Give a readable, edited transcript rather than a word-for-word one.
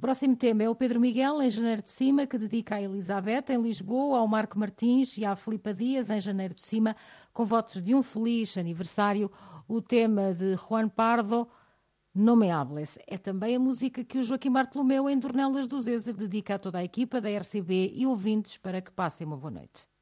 próximo tema é o Pedro Miguel, em Janeiro de Cima, que dedica à Elizabeth, em Lisboa, ao Marco Martins e à Filipa Dias, em Janeiro de Cima, com votos de um feliz aniversário. O tema de Juan Pardo, No Me Hables. É também a música que o Joaquim Bartolomeu, em Dornelas do Zezer, dedica a toda a equipa da RCB e ouvintes para que passem uma boa noite.